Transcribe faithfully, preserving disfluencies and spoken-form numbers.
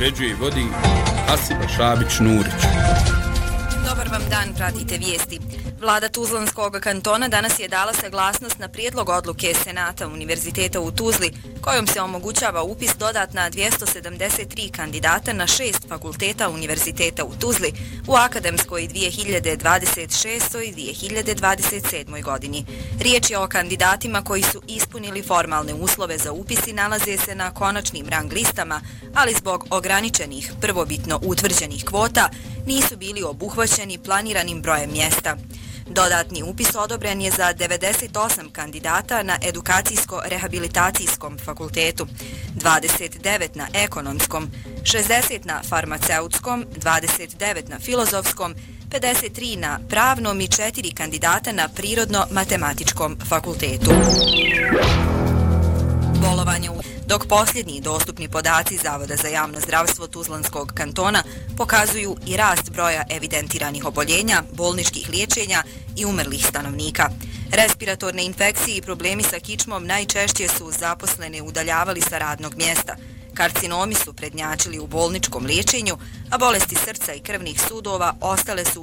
uređuje i vodi Hasiba Šabić-Nurić. Dobar vam dan, pratite vijesti. Vlada Tuzlanskog kantona danas je dala saglasnost na prijedlog odluke Senata Univerziteta u Tuzli, kojom se omogućava upis dodatna dvjesto sedamdeset tri kandidata na šest fakulteta Univerziteta u Tuzli u akademskoj dvije hiljade dvadeset šestoj i dvije hiljade dvadeset sedmoj godini. Riječ je o kandidatima koji su ispunili formalne uslove za upis i nalaze se na konačnim rang listama, ali zbog ograničenih prvobitno utvrđenih kvota nisu bili obuhvaćeni planiranim brojem mjesta. Dodatni upis odobren je za devedeset osam kandidata na Edukacijsko-rehabilitacijskom fakultetu, dvadeset devet na Ekonomskom, šezdeset na Farmaceutskom, dvadeset devet na Filozofskom, pedeset tri na Pravnom i četiri kandidata na Prirodno-matematičkom fakultetu. Bolovanje u dok posljednji dostupni podaci Zavoda za javno zdravstvo Tuzlanskog kantona pokazuju i rast broja evidentiranih oboljenja, bolničkih liječenja i umrlih stanovnika. Respiratorne infekcije i problemi sa kičmom najčešće su zaposlene udaljavali sa radnog mjesta. Karcinomi su prednjačili u bolničkom liječenju, a bolesti srca i krvnih sudova ostale su